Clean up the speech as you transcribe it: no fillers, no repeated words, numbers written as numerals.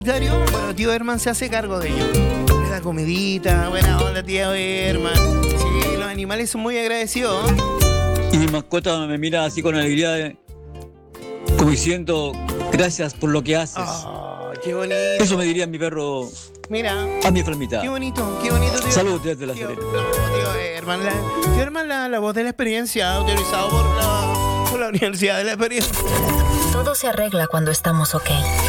Bueno, tío Herman se hace cargo de ello. La comidita, buena onda, tío Herman. Sí, los animales son muy agradecidos. Y mi mascota me mira así con alegría, como diciendo, gracias por lo que haces. Oh, qué bonito. Eso me diría mi perro. Mira. A mi enfermita. Qué bonito, tío. Salud desde La Tío, Serena. no, tío Herman, la voz de la experiencia, autorizado por la Universidad de la Experiencia. Todo se arregla cuando estamos ok.